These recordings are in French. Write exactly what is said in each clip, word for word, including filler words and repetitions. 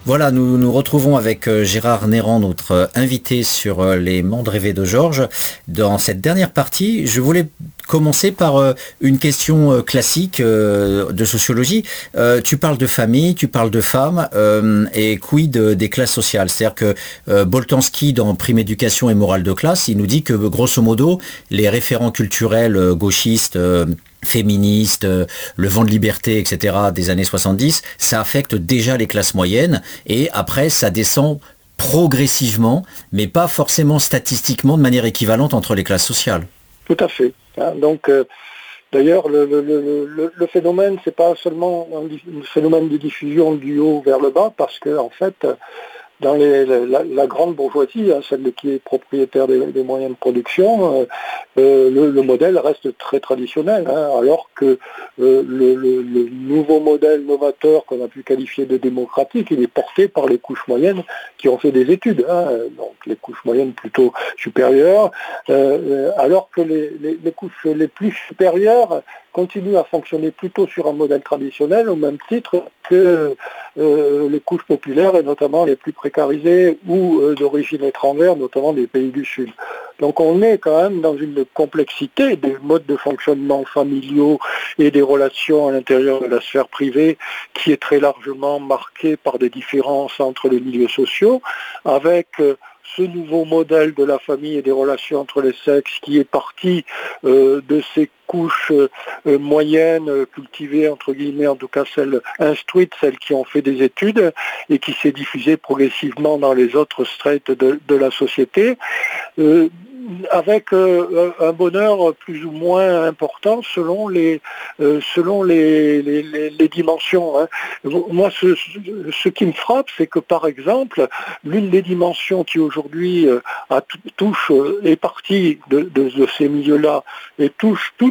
Voilà, nous nous retrouvons avec euh, Gérard Néran, notre euh, invité sur euh, les mondes rêvés de Georges. Dans cette dernière partie, je voulais commencer par euh, une question euh, classique euh, de sociologie. Euh, tu parles de famille, tu parles de femmes, euh, et quid euh, des classes sociales. C'est-à-dire que euh, Boltanski, dans Prime éducation et morale de classe, il nous dit que grosso modo, les référents culturels euh, gauchistes, euh, féministes, euh, le vent de liberté, et cetera des années soixante-dix, ça affecte déjà les classes moyennes et après ça descend progressivement, mais pas forcément statistiquement de manière équivalente entre les classes sociales. Tout à fait. Hein, donc, euh, d'ailleurs, le, le, le, le phénomène, c'est pas seulement un, un phénomène de diffusion du haut vers le bas, parce que en fait, dans les, la, la grande bourgeoisie, hein, celle qui est propriétaire des, des moyens de production, euh, euh, le, le modèle reste très traditionnel, hein, alors que euh, le, le, le nouveau modèle novateur qu'on a pu qualifier de démocratique, il est porté par les couches moyennes qui ont fait des études, hein, donc les couches moyennes plutôt supérieures, euh, alors que les, les, les couches les plus supérieures continuent à fonctionner plutôt sur un modèle traditionnel au même titre que euh, les couches populaires et notamment les plus précarisées ou euh, d'origine étrangère, notamment des pays du Sud. Donc on est quand même dans une complexité des modes de fonctionnement familiaux et des relations à l'intérieur de la sphère privée qui est très largement marquée par des différences entre les milieux sociaux, avec euh, ce nouveau modèle de la famille et des relations entre les sexes qui est parti euh, de ces couches euh, moyennes, euh, cultivées, entre guillemets, en tout cas celles instruites, celles qui ont fait des études, et qui s'est diffusée progressivement dans les autres strates de, de la société, euh, avec euh, un bonheur plus ou moins important selon les, euh, selon les, les, les, les dimensions. Hein. Moi, ce, ce qui me frappe, c'est que, par exemple, l'une des dimensions qui aujourd'hui euh, a, touche, euh, est partie de, de, de ces milieux-là et touche toutes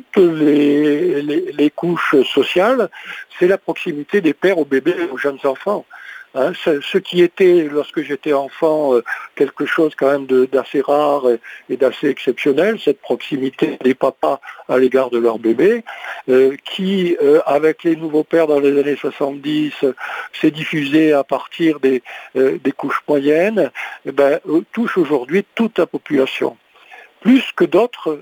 les, les, les couches sociales, c'est la proximité des pères aux bébés et aux jeunes enfants. Hein, ce, ce qui était, lorsque j'étais enfant, euh, quelque chose quand même de, d'assez rare et, et d'assez exceptionnel, cette proximité des papas à l'égard de leurs bébés, euh, qui, euh, avec les nouveaux pères dans les années soixante-dix, euh, s'est diffusée à partir des, euh, des couches moyennes, eh ben, euh, touche aujourd'hui toute la population. Plus que d'autres,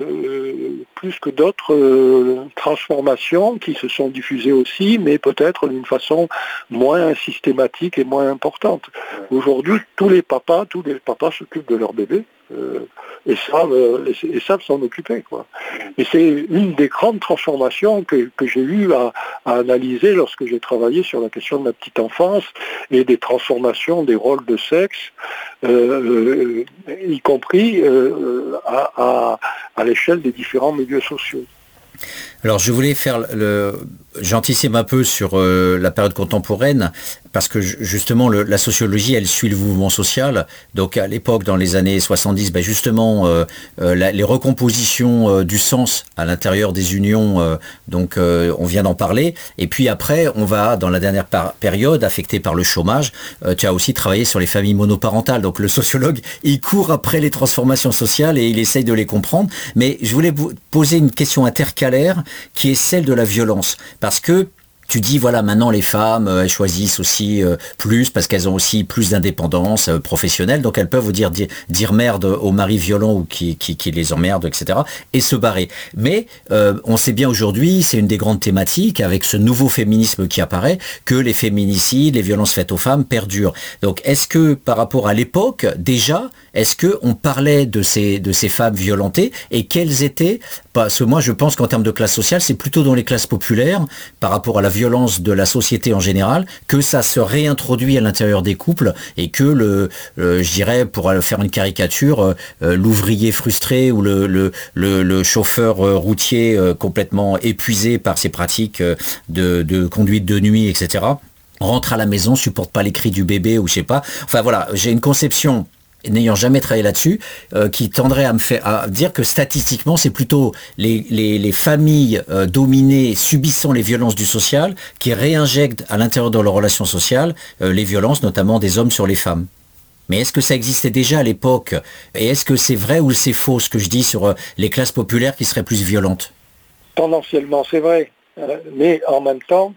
euh, plus que d'autres euh, transformations qui se sont diffusées aussi, mais peut-être d'une façon moins systématique et moins importante. Aujourd'hui, tous les papas, tous les papas s'occupent de leur bébé euh, et savent, euh, et, et savent s'en occuper, quoi. Et c'est une des grandes transformations que, que j'ai eu à, à analyser lorsque j'ai travaillé sur la question de la petite enfance et des transformations des rôles de sexe, euh, euh, y compris euh, à, à, à l'échelle des différents milieux sociaux. Alors je voulais faire le, j'anticipe un peu sur euh, la période contemporaine parce que justement le, la sociologie elle suit le mouvement social. Donc à l'époque dans les années soixante-dix, ben justement euh, euh, la, les recompositions euh, du sens à l'intérieur des unions, euh, donc euh, on vient d'en parler. Et puis après on va dans la dernière par- période affectée par le chômage. Euh, tu as aussi travaillé sur les familles monoparentales. Donc le sociologue il court après les transformations sociales et il essaye de les comprendre. Mais je voulais vous poser une question intercalaire qui est celle de la violence. Parce que tu dis, voilà, maintenant les femmes, euh, elles choisissent aussi euh, plus parce qu'elles ont aussi plus d'indépendance euh, professionnelle. Donc elles peuvent vous dire, dire, dire merde aux maris violents ou qui, qui, qui les emmerdent, et cetera. Et se barrer. Mais euh, on sait bien aujourd'hui, c'est une des grandes thématiques avec ce nouveau féminisme qui apparaît, que les féminicides, les violences faites aux femmes perdurent. Donc est-ce que par rapport à l'époque, déjà, est-ce qu'on parlait de ces, de ces femmes violentées et quelles étaient, parce que moi je pense qu'en termes de classe sociale, c'est plutôt dans les classes populaires, par rapport à la violence de la société en général, que ça se réintroduit à l'intérieur des couples et que le, le je dirais, pour faire une caricature, euh, l'ouvrier frustré ou le, le, le, le chauffeur routier euh, complètement épuisé par ses pratiques de, de conduite de nuit, et cetera, rentre à la maison, supporte pas les cris du bébé ou je sais pas. Enfin voilà, j'ai une conception n'ayant jamais travaillé là-dessus, euh, qui tendrait à me faire à dire que statistiquement, c'est plutôt les, les, les familles euh, dominées, subissant les violences du social, qui réinjectent à l'intérieur de leurs relations sociales euh, les violences, notamment des hommes sur les femmes. Mais est-ce que ça existait déjà à l'époque? Et est-ce que c'est vrai ou c'est faux ce que je dis sur euh, les classes populaires qui seraient plus violentes? Tendanciellement, c'est vrai. Euh, mais en même temps,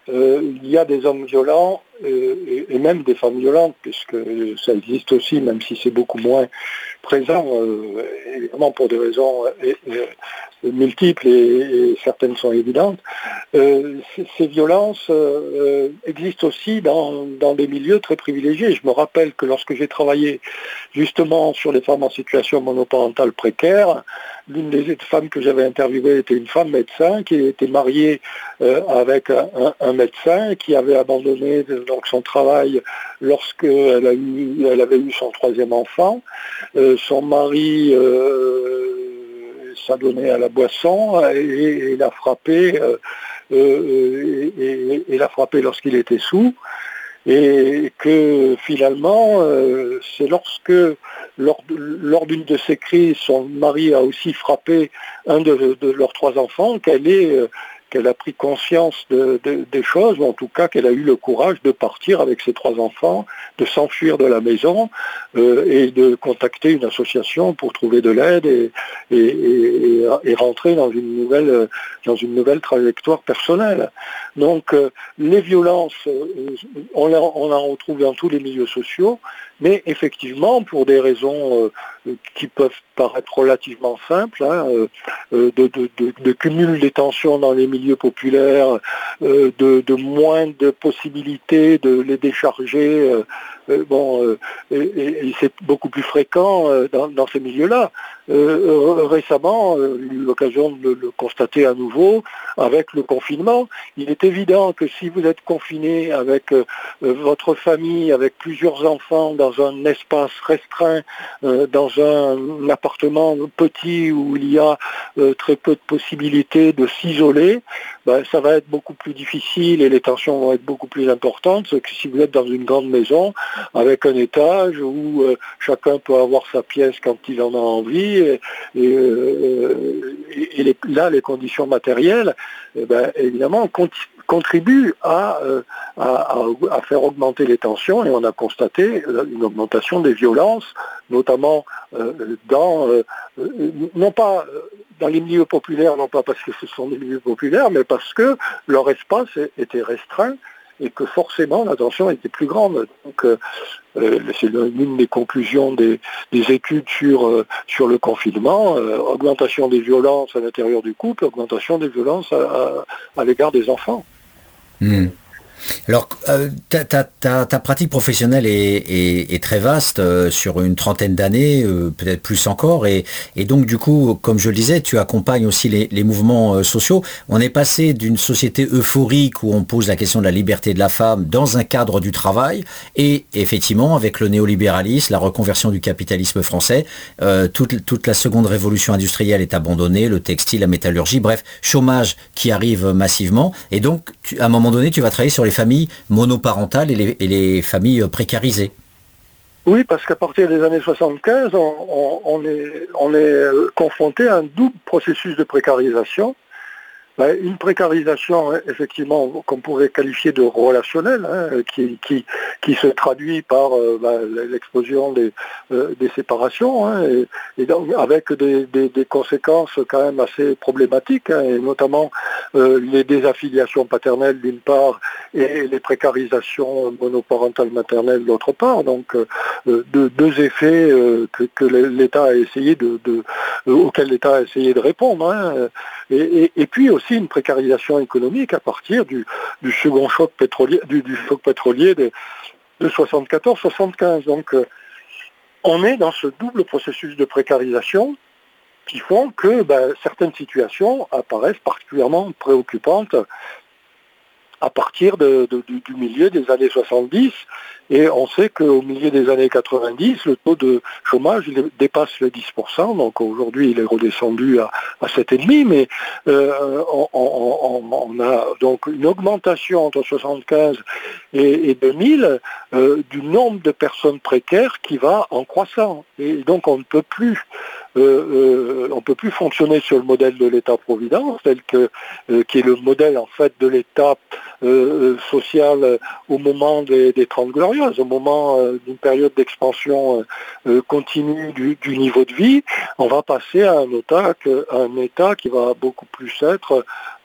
euh, il y a des hommes violents euh, et, et même des femmes violentes, puisque ça existe aussi, même si c'est beaucoup moins présent, euh, évidemment pour des raisons euh, euh, multiples et, et certaines sont évidentes. Euh, ces, ces violences euh, existent aussi dans, dans des milieux très privilégiés. Je me rappelle que lorsque j'ai travaillé justement sur les femmes en situation monoparentale précaire, l'une des femmes que j'avais interviewées était une femme médecin qui était mariée euh, avec un, un, un médecin qui avait abandonné donc son travail lorsqu'elle a eu, elle avait eu son troisième enfant. Euh, son mari euh, s'adonnait à la boisson et, et, et l'a frappé, euh, euh, et, et, et l'a frappé lorsqu'il était saoul. Et que finalement, euh, c'est lorsque, lors, lors d'une de ces crises, son mari a aussi frappé un de, de leurs trois enfants, qu'elle est, euh, qu'elle a pris conscience de, de, des choses, ou en tout cas qu'elle a eu le courage de partir avec ses trois enfants, de s'enfuir de la maison euh, et de contacter une association pour trouver de l'aide et, et, et, et rentrer dans une nouvelle, dans une nouvelle trajectoire personnelle. Donc euh, les violences, euh, on, la, on en retrouve dans tous les milieux sociaux, mais effectivement, pour des raisons euh, qui peuvent paraître relativement simples, hein, euh, de, de, de, de cumul des tensions dans les milieux populaires, euh, de, de moins de possibilités de les décharger, euh, euh, bon, euh, et, et c'est beaucoup plus fréquent euh, dans, dans ces milieux-là. Euh, récemment, euh, j'ai eu l'occasion de le constater à nouveau avec le confinement. Il est évident que si vous êtes confiné avec euh, votre famille, avec plusieurs enfants dans un espace restreint, euh, dans un appartement petit où il y a euh, très peu de possibilités de s'isoler, ben, ça va être beaucoup plus difficile et les tensions vont être beaucoup plus importantes que si vous êtes dans une grande maison avec un étage où euh, chacun peut avoir sa pièce quand il en a envie et, et, euh, et les, là les conditions matérielles eh ben, évidemment continuent contribue à, euh, à, à faire augmenter les tensions et on a constaté une augmentation des violences, notamment euh, dans, euh, non pas dans les milieux populaires, non pas parce que ce sont des milieux populaires, mais parce que leur espace était restreint et que forcément la tension était plus grande. Donc euh, c'est l'une des conclusions des, des études sur, euh, sur le confinement, euh, augmentation des violences à l'intérieur du couple, augmentation des violences à, à, à l'égard des enfants. Mmh. Alors, euh, ta, ta, ta, ta pratique professionnelle est, est, est très vaste, euh, sur une trentaine d'années, euh, peut-être plus encore, et, et donc du coup, comme je le disais, tu accompagnes aussi les, les mouvements euh, sociaux. On est passé d'une société euphorique où on pose la question de la liberté de la femme dans un cadre du travail, et effectivement, avec le néolibéralisme, la reconversion du capitalisme français, euh, toute, toute la seconde révolution industrielle est abandonnée, le textile, la métallurgie, bref, chômage qui arrive massivement, et donc, tu, à un moment donné, tu vas travailler sur les familles monoparentales et les, et les familles précarisées. Oui, parce qu'à partir des années soixante-quinze, on, on, on est, on est confronté à un double processus de précarisation. Une précarisation, effectivement, qu'on pourrait qualifier de relationnelle, hein, qui, qui, qui se traduit par euh, bah, l'explosion des, euh, des séparations, hein, et, et donc avec des, des, des conséquences quand même assez problématiques, hein, et notamment euh, les désaffiliations paternelles d'une part et les précarisations monoparentales maternelles d'autre part. Donc euh, deux, deux effets euh, que, que l'État a essayé de, de euh, auxquels l'État a essayé de répondre, hein, et, et, et puis aussi une précarisation économique à partir du, du second choc pétrolier, du, du choc pétrolier de, de soixante-quatorze soixante-quinze. Donc euh, on est dans ce double processus de précarisation qui font que ben, certaines situations apparaissent particulièrement préoccupantes à partir de, de, du, du milieu des années soixante-dix, et on sait qu'au milieu des années quatre-vingt-dix, le taux de chômage il dépasse les dix pour cent, donc aujourd'hui il est redescendu à, à sept virgule cinq, mais euh, on, on, on a donc une augmentation entre soixante-quinze et, et deux mille euh, du nombre de personnes précaires qui va en croissant, et donc on ne peut plus Euh, euh, on ne peut plus fonctionner sur le modèle de l'État-providence, tel que, euh, qui est le modèle en fait de l'État euh, social euh, au moment des, des Trente Glorieuses, au moment euh, d'une période d'expansion euh, continue du, du niveau de vie. On va passer à un État, que, à un État qui va beaucoup plus être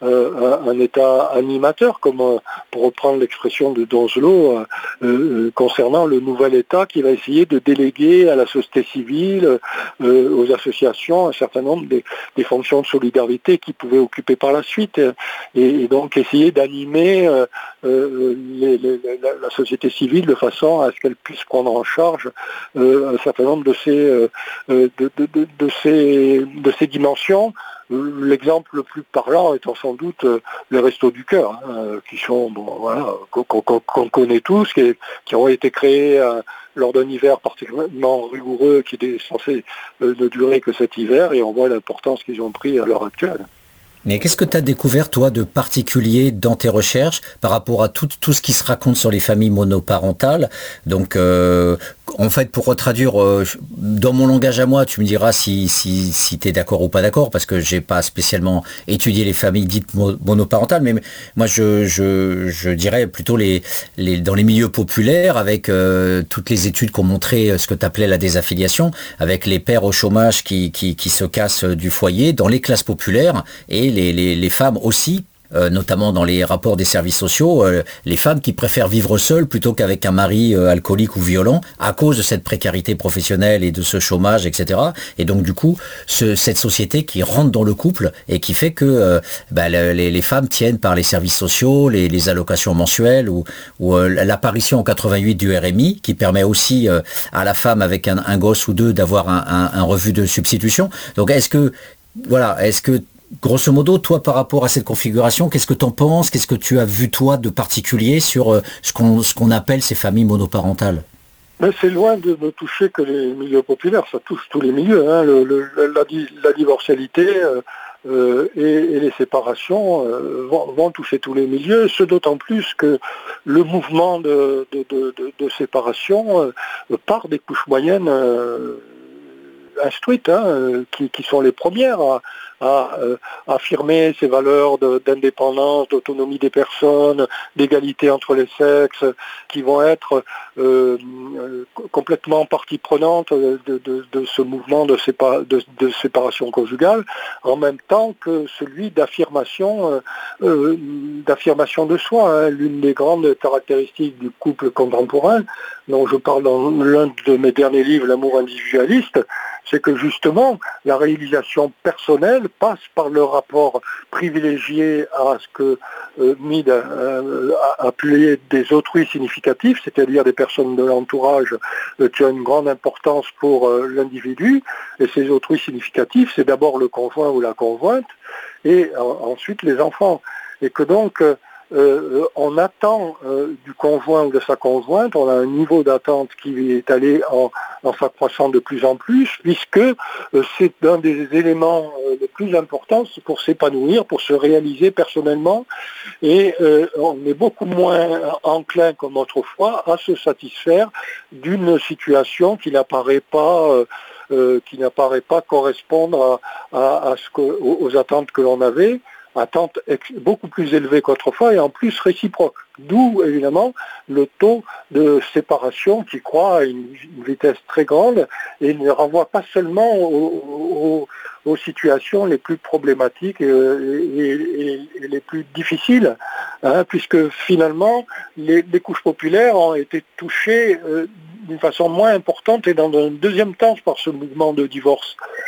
euh, un, un État animateur, comme euh, pour reprendre l'expression de Donzelot, euh, euh, concernant le nouvel État qui va essayer de déléguer à la société civile, euh, aux associations, un certain nombre des, des fonctions de solidarité qu'ils pouvaient occuper par la suite, et, et donc essayer d'animer euh, euh, les, les, la, la société civile de façon à ce qu'elle puisse prendre en charge euh, un certain nombre de ces, euh, de, de, de, de ces, de ces dimensions. L'exemple le plus parlant étant sans doute euh, les Restos du Cœur, hein, qui sont, bon, voilà, qu'on, qu'on, qu'on connaît tous, qui, qui ont été créés euh, lors d'un hiver particulièrement rigoureux, qui était censé euh, ne durer que cet hiver, et on voit l'importance qu'ils ont pris à l'heure actuelle. Mais qu'est-ce que tu as découvert, toi, de particulier dans tes recherches par rapport à tout, tout ce qui se raconte sur les familles monoparentales? Donc, euh, en fait, pour retraduire, euh, dans mon langage à moi, tu me diras si, si, si tu es d'accord ou pas d'accord, parce que j'ai pas spécialement étudié les familles dites monoparentales, mais moi, je, je, je dirais plutôt les, les, dans les milieux populaires, avec euh, toutes les études qui ont montré ce que tu appelais la désaffiliation, avec les pères au chômage qui, qui, qui se cassent du foyer, dans les classes populaires, et Les, les, les femmes aussi, euh, notamment dans les rapports des services sociaux, euh, les femmes qui préfèrent vivre seules plutôt qu'avec un mari euh, alcoolique ou violent à cause de cette précarité professionnelle et de ce chômage, et cetera. Et donc du coup, ce, cette société qui rentre dans le couple et qui fait que euh, bah, le, les, les femmes tiennent par les services sociaux, les, les allocations mensuelles ou, ou euh, l'apparition en quatre-vingt-huit du R M I qui permet aussi euh, à la femme avec un, un gosse ou deux d'avoir un, un, un revenu de substitution. Donc est-ce que, voilà, est-ce que grosso modo, toi, par rapport à cette configuration, qu'est-ce que tu en penses? Qu'est-ce que tu as vu, toi, de particulier sur ce qu'on, ce qu'on appelle ces familles monoparentales? Mais c'est loin de ne toucher que les milieux populaires, ça touche tous les milieux. Hein. Le, le, la, la divorcialité euh, euh, et, et les séparations euh, vont, vont toucher tous les milieux, ce d'autant plus que le mouvement de, de, de, de, de séparation euh, part des couches moyennes euh, instruites, hein, qui, qui sont les premières à, à euh, affirmer ces valeurs de, d'indépendance, d'autonomie des personnes, d'égalité entre les sexes, qui vont être euh, euh, complètement partie prenante de, de, de ce mouvement de, sépa, de, de séparation conjugale, en même temps que celui d'affirmation, euh, euh, d'affirmation de soi. Hein. L'une des grandes caractéristiques du couple contemporain, dont je parle dans l'un de mes derniers livres, L'amour individualiste, c'est que justement, la réalisation personnelle passe par le rapport privilégié à ce que euh, Mead euh, a appelé des autrui significatifs, c'est-à-dire des personnes de l'entourage euh, qui ont une grande importance pour euh, l'individu. Et ces autrui significatifs, c'est d'abord le conjoint ou la conjointe, et euh, ensuite les enfants. Et que donc, euh, Euh, on attend euh, du conjoint ou de sa conjointe, on a un niveau d'attente qui est allé en, en s'accroissant de plus en plus, puisque euh, c'est un des éléments euh, les plus importants pour s'épanouir, pour se réaliser personnellement, et euh, on est beaucoup moins enclin comme autrefois à se satisfaire d'une situation qui n'apparaît pas euh, euh, qui n'apparaît pas correspondre à, à, à ce que, aux, aux attentes que l'on avait. Attente beaucoup plus élevée qu'autrefois et en plus réciproque. D'où évidemment le taux de séparation qui croît à une, une vitesse très grande et ne renvoie pas seulement aux, aux, aux situations les plus problématiques et, et, et, et les plus difficiles, hein, puisque finalement les, les couches populaires ont été touchées euh, d'une façon moins importante et dans un deuxième temps par ce mouvement de divorce.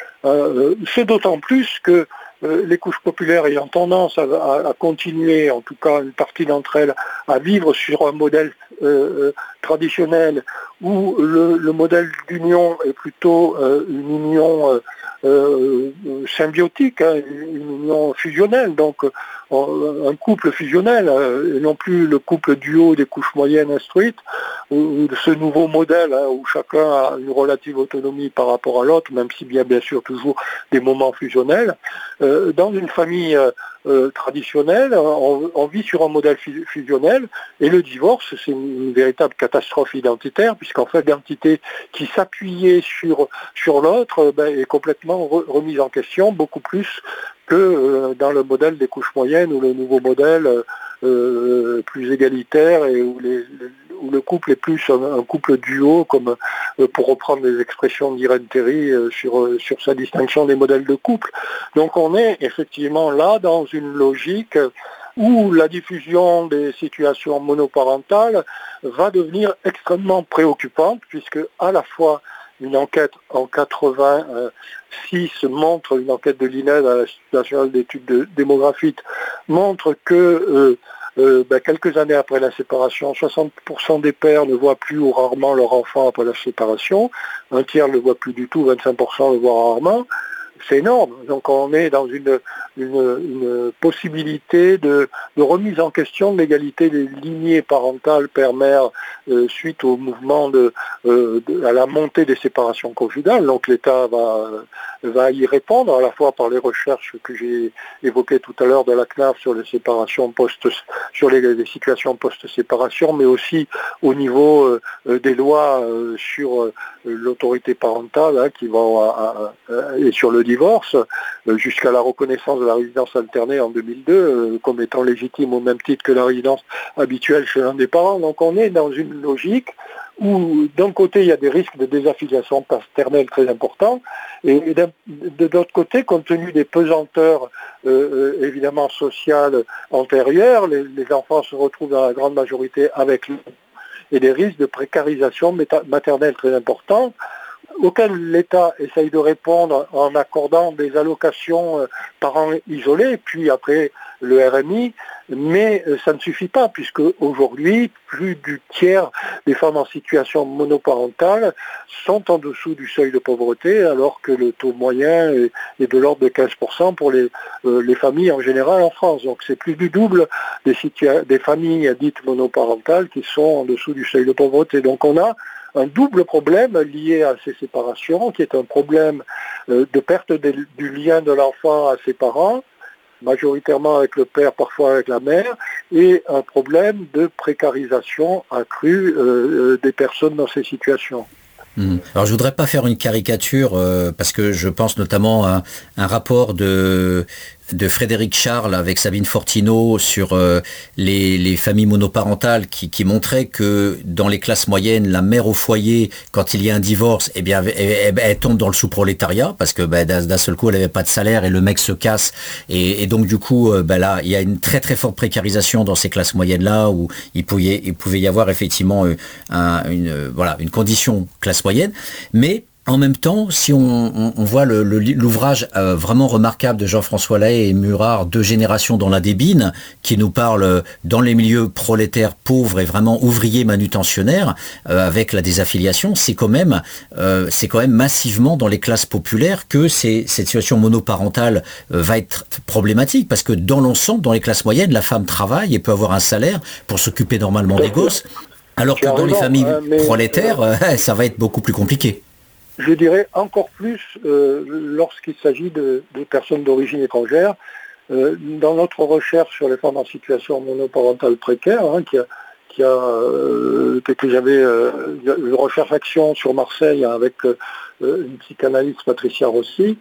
Euh, c'est d'autant plus que les couches populaires ayant tendance à, à, à continuer, en tout cas une partie d'entre elles, à vivre sur un modèle euh, traditionnel où le, le modèle d'union est plutôt euh, une union euh, euh, symbiotique, hein, une union fusionnelle, donc euh, un couple fusionnel, euh, et non plus le couple duo des couches moyennes instruites, ou, ou ce nouveau modèle hein, où chacun a une relative autonomie par rapport à l'autre, même s'il y a bien sûr toujours des moments fusionnels. Euh, dans une famille euh, euh, traditionnelle, on, on vit sur un modèle fusionnel, et le divorce, c'est une, une véritable catastrophe identitaire, puisqu'en fait l'identité qui s'appuyait sur, sur l'autre ben, est complètement re, remise en question, beaucoup plus que euh, dans le modèle des couches moyennes, ou le nouveau modèle euh, plus égalitaire, et où les, où le couple est plus un, un couple duo, comme euh, pour reprendre les expressions d'Irène Théry euh, sur, euh, sur sa distinction des modèles de couple. Donc on est effectivement là dans une logique où la diffusion des situations monoparentales va devenir extrêmement préoccupante, puisque à la fois une enquête en quatre-vingt-six montre, une enquête de l'I N E D, l'Institut national d'études de, démographiques, montre que euh, euh, ben, quelques années après la séparation, soixante pour cent des pères ne voient plus ou rarement leur enfant après la séparation, un tiers ne le voit plus du tout, vingt-cinq pour cent le voient rarement. C'est énorme. Donc on est dans une, une, une possibilité de, de remise en question de l'égalité des lignées parentales père-mère euh, suite au mouvement de, euh, de, à la montée des séparations conjugales. Donc l'État va, va y répondre à la fois par les recherches que j'ai évoquées tout à l'heure de la C N A F sur les séparations post, sur les, les situations post-séparation, mais aussi au niveau euh, des lois euh, sur euh, l'autorité parentale hein, qui vont à, à, et sur le divorce, euh, jusqu'à la reconnaissance de la résidence alternée en deux mille deux euh, comme étant légitime au même titre que la résidence habituelle chez l'un des parents. Donc on est dans une logique où d'un côté il y a des risques de désaffiliation paternelle très importants, et, et de l'autre côté, compte tenu des pesanteurs euh, évidemment sociales antérieures, les, les enfants se retrouvent dans la grande majorité avec lui, et des risques de précarisation maternelle très importants, auxquels l'État essaye de répondre en accordant des allocations euh, parents isolés, puis après le R M I, mais euh, ça ne suffit pas, puisque aujourd'hui, plus du tiers des femmes en situation monoparentale sont en dessous du seuil de pauvreté, alors que le taux moyen est, est de l'ordre de quinze pour cent pour les, euh, les familles en général en France. Donc c'est plus du double des, situa- des familles dites monoparentales qui sont en dessous du seuil de pauvreté. Donc on a un double problème lié à ces séparations, qui est un problème euh, de perte de, du lien de l'enfant à ses parents, majoritairement avec le père, parfois avec la mère, et un problème de précarisation accrue euh, des personnes dans ces situations. Mmh. Alors je voudrais pas faire une caricature euh, parce que je pense notamment à un rapport de de Frédéric Charles avec Sabine Fortineau sur euh, les, les familles monoparentales qui, qui montrait que dans les classes moyennes, la mère au foyer, quand il y a un divorce, eh bien, elle, elle, elle tombe dans le sous-prolétariat parce que bah, d'un seul coup, elle n'avait pas de salaire et le mec se casse. Et, et donc du coup, euh, bah, là, il y a une très très forte précarisation dans ces classes moyennes-là où il pouvait, il pouvait y avoir effectivement un, une, euh, voilà, une condition classe moyenne. Mais en même temps, si on, on, on voit le, le, l'ouvrage euh, vraiment remarquable de Jean-François Lahaye et Murard, Deux générations dans la débine, qui nous parle dans les milieux prolétaires pauvres et vraiment ouvriers manutentionnaires, euh, avec la désaffiliation, c'est quand même, euh, c'est quand même massivement dans les classes populaires que c'est, cette situation monoparentale euh, va être problématique, parce que dans l'ensemble, dans les classes moyennes, la femme travaille et peut avoir un salaire pour s'occuper normalement des gosses, alors que dans les familles prolétaires, euh, ça va être beaucoup plus compliqué. Je dirais encore plus euh, lorsqu'il s'agit de, de personnes d'origine étrangère. Euh, dans notre recherche sur les femmes en situation monoparentale précaire, hein, qui a, qui a euh, que j'avais euh, une recherche-action sur Marseille avec euh, une psychanalyste, Patricia Rossi,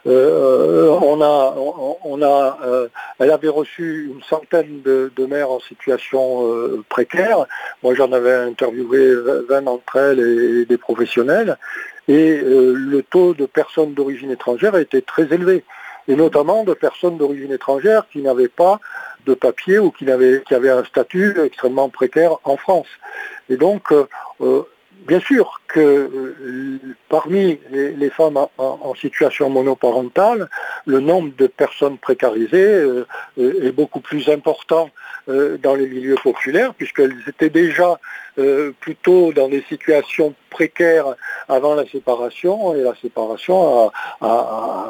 euh, on a, on, on a, euh, elle avait reçu une centaine de, de mères en situation euh, précaire. Moi, j'en avais interviewé vingt d'entre elles et, et des professionnels. Et euh, le taux de personnes d'origine étrangère était très élevé, et notamment de personnes d'origine étrangère qui n'avaient pas de papier ou qui, n'avaient, qui avaient un statut extrêmement précaire en France. Et donc, euh, euh, bien sûr que euh, parmi les, les femmes en, en situation monoparentale, le nombre de personnes précarisées euh, est beaucoup plus important euh, dans les milieux populaires, puisqu'elles étaient déjà euh, plutôt dans des situations précaires avant la séparation, et la séparation a, a, a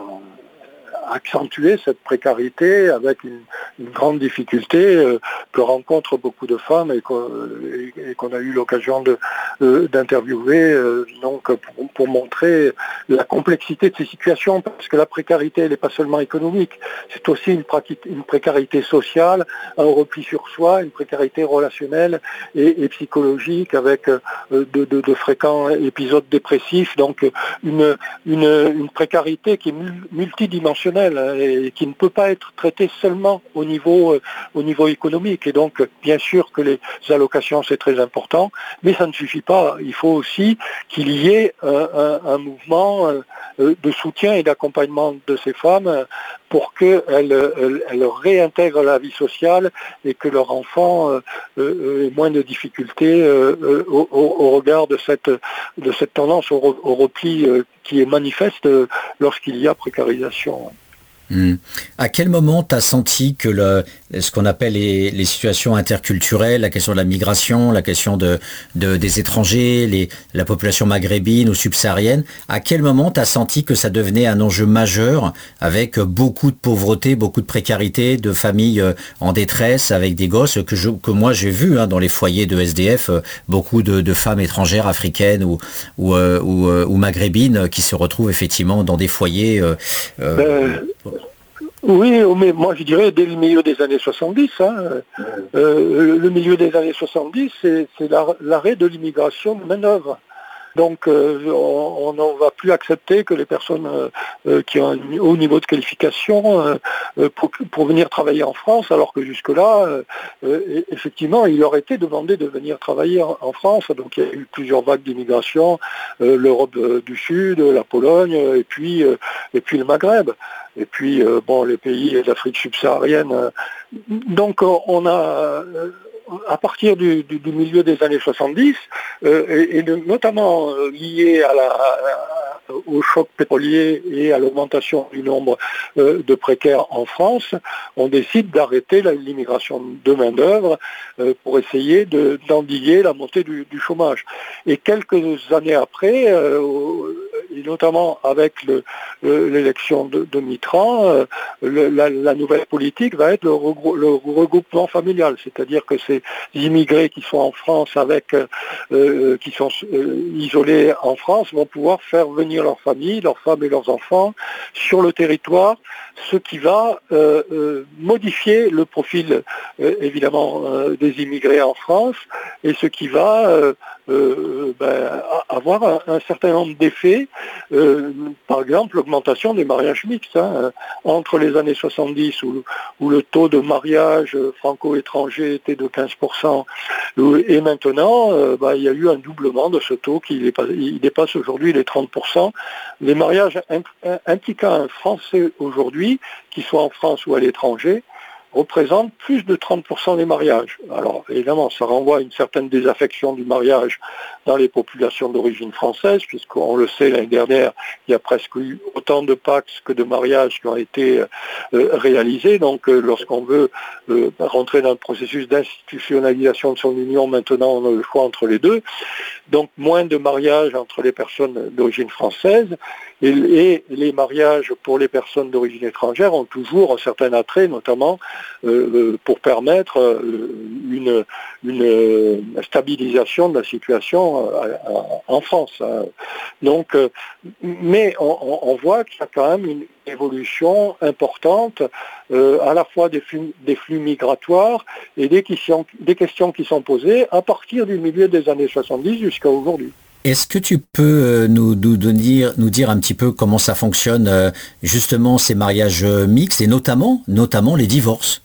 accentuer cette précarité avec une, une grande difficulté euh, que rencontrent beaucoup de femmes et qu'on, et qu'on a eu l'occasion de, euh, d'interviewer, euh, donc pour, pour montrer la complexité de ces situations, parce que la précarité, elle n'est pas seulement économique, c'est aussi une, une précarité sociale, un repli sur soi, une précarité relationnelle et, et psychologique avec euh, de, de, de fréquents épisodes dépressifs, donc une, une, une précarité qui est multidimensionnelle hein, et qui ne peut pas être traitée seulement au niveau, euh, au niveau économique. Et donc, bien sûr que les allocations, c'est très important, mais ça ne suffit pas. Il faut aussi qu'il y ait un, un, un mouvement de soutien et d'accompagnement de ces femmes pour qu'elles elles, elles réintègrent la vie sociale et que leurs enfants euh, euh, aient moins de difficultés euh, au, au regard de cette, de cette tendance au, au repli euh, qui est manifeste lorsqu'il y a précarisation. Mmh. À quel moment tu as senti que le, ce qu'on appelle les, les situations interculturelles, la question de la migration, la question de, de, des étrangers, les, la population maghrébine ou subsaharienne, à quel moment tu as senti que ça devenait un enjeu majeur avec beaucoup de pauvreté, beaucoup de précarité, de familles en détresse avec des gosses que, je, que moi j'ai vu hein, dans les foyers de S D F, beaucoup de, de femmes étrangères africaines ou, ou, euh, ou, euh, ou maghrébines qui se retrouvent effectivement dans des foyers... Euh, euh, Oui, mais moi je dirais dès le milieu des années soixante-dix. Hein, euh, le milieu des années soixante-dix, c'est, c'est l'arrêt de l'immigration de main-d'œuvre. Donc euh, on ne va plus accepter que les personnes euh, qui ont un haut niveau de qualification euh, pour, pour venir travailler en France, alors que jusque-là, euh, effectivement, il leur était demandé de venir travailler en, en France. Donc il y a eu plusieurs vagues d'immigration, euh, l'Europe du Sud, la Pologne, et puis, euh, et puis le Maghreb. Et puis, euh, bon, les pays d'Afrique subsaharienne. Euh, donc on a... Euh, à partir du, du, du milieu des années soixante-dix, euh, et, et notamment euh, lié à la, à, au choc pétrolier et à l'augmentation du nombre euh, de précaires en France, on décide d'arrêter la, l'immigration de main-d'œuvre euh, pour essayer de, d'endiguer la montée du, du chômage. Et quelques années après, euh, et notamment avec le, le, l'élection de, de Mitterrand, euh, le, la, la nouvelle politique va être le, regrou- le regroupement familial, c'est-à-dire que c'est les immigrés qui sont en France avec, euh, qui sont euh, isolés en France vont pouvoir faire venir leurs familles, leurs femmes et leurs enfants sur le territoire, ce qui va euh, euh, modifier le profil euh, évidemment euh, des immigrés en France et ce qui va euh, euh, ben, avoir un, un certain nombre d'effets, euh, par exemple l'augmentation des mariages mixtes. Hein, entre les années soixante-dix où, où le taux de mariage franco-étranger était de quinze pour cent et maintenant euh, ben, il y a eu un doublement de ce taux qui dépasse, il dépasse aujourd'hui les trente pour cent. Les mariages impliquant un Français aujourd'hui, qu'il soit en France ou à l'étranger, représente plus de trente pour cent des mariages. Alors évidemment, ça renvoie à une certaine désaffection du mariage dans les populations d'origine française, puisqu'on le sait, l'année dernière, il y a presque eu autant de Pacs que de mariages qui ont été euh, réalisés. Donc euh, lorsqu'on veut euh, rentrer dans le processus d'institutionnalisation de son union, maintenant on a le choix entre les deux. Donc moins de mariages entre les personnes d'origine française. Et, et les mariages pour les personnes d'origine étrangère ont toujours un certain attrait, notamment euh, pour permettre euh, une, une stabilisation de la situation euh, en France. Donc, euh, mais on, on voit qu'il y a quand même une évolution importante euh, à la fois des flux, des flux migratoires et des questions, des questions qui sont posées à partir du milieu des années soixante-dix jusqu'à aujourd'hui. Est-ce que tu peux nous, nous, dire, nous dire un petit peu comment ça fonctionne justement ces mariages mixtes et notamment, notamment les divorces?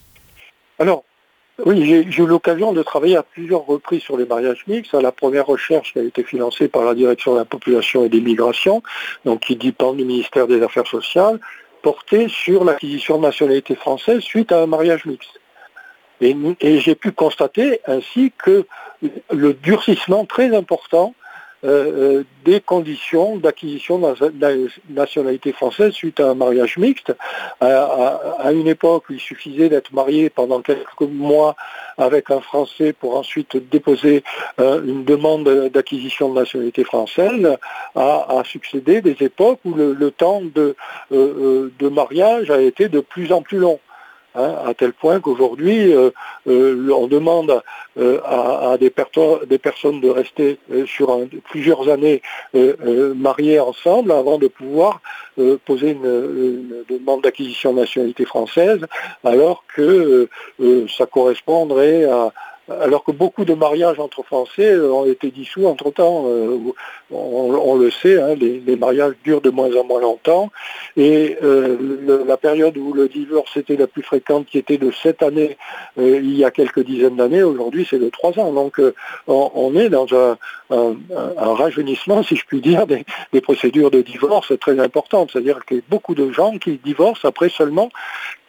Alors, oui, j'ai, j'ai eu l'occasion de travailler à plusieurs reprises sur les mariages mixtes. La première recherche qui a été financée par la Direction de la Population et des Migrations, donc qui dépend du ministère des Affaires sociales, portait sur l'acquisition de nationalité française suite à un mariage mixte. Et, et j'ai pu constater ainsi que le durcissement très important Euh, des conditions d'acquisition de la nationalité française suite à un mariage mixte. À, à, à une époque où il suffisait d'être marié pendant quelques mois avec un Français pour ensuite déposer euh, une demande d'acquisition de nationalité française, a, a succédé des époques où le, le temps de, euh, de mariage a été de plus en plus long. Hein, à tel point qu'aujourd'hui, euh, euh, on demande euh, à, à des, perto- des personnes de rester euh, sur un, plusieurs années euh, euh, mariées ensemble avant de pouvoir euh, poser une, une demande d'acquisition de nationalité française, alors que euh, euh, ça correspondrait à alors que beaucoup de mariages entre Français ont été dissous entre-temps. On, on le sait, hein, les, les mariages durent de moins en moins longtemps. Et euh, le, la période où le divorce était la plus fréquente, qui était de sept années euh, il y a quelques dizaines d'années, aujourd'hui c'est de trois ans. Donc euh, on, on est dans un, un, un rajeunissement, si je puis dire, des, des procédures de divorce très importantes. C'est-à-dire qu'il y a beaucoup de gens qui divorcent après seulement